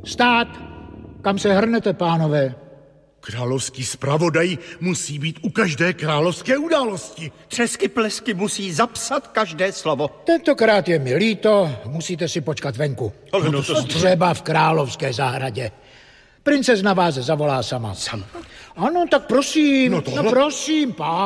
Stát! Kam se hrnete, pánové? Královský zpravodaj musí být u každé královské události. Třesky plesky musí zapsat každé slovo. Tentokrát je mi líto, musíte si počkat venku. Ale no to... Třeba v královské zahradě. Princezna vás zavolá sama. Ano, tak prosím, No tohle... prosím, pán.